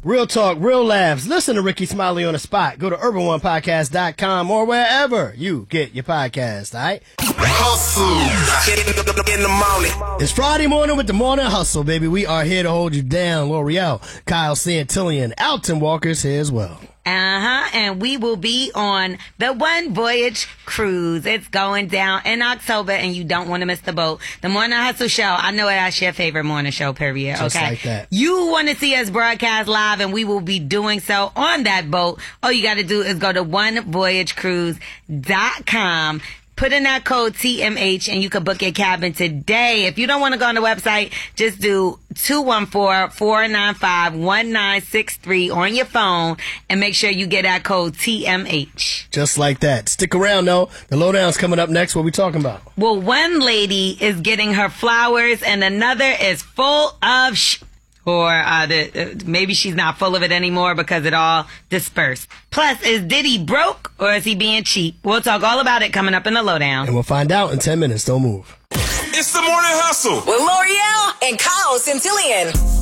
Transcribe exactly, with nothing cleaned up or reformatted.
Real talk, real laughs. Listen to Ricky Smiley on the spot. Go to urban one podcast dot com or wherever you get your podcast, all right? Hustle in the morning. It's Friday morning with the Morning Hustle, baby. We are here to hold you down. L'Oreal, Kyle Santillian, Alton Walker's here as well. Uh-huh, and we will be on the One Voyage Cruise. It's going down in October, and you don't want to miss the boat. The Morning Hustle Show, I know that's your favorite morning show, period, Just okay? like that. You want to see us broadcast live, and we will be doing so on that boat. All you got to do is go to one voyage cruise dot com. Put in that code T M H and you can book your cabin today. If you don't want to go on the website, just do two one four, four nine five, one nine six three on your phone and make sure you get that code T M H. Just like that. Stick around, though. The lowdown's coming up next. What we talking about? Well, one lady is getting her flowers and another is full of sh- Or uh, the, uh, maybe she's not full of it anymore because it all dispersed. Plus, is Diddy broke or is he being cheap? We'll talk all about it coming up in the lowdown. And we'll find out in ten minutes. Don't move. It's the Morning Hustle with L'Oreal and Kyle Santillian.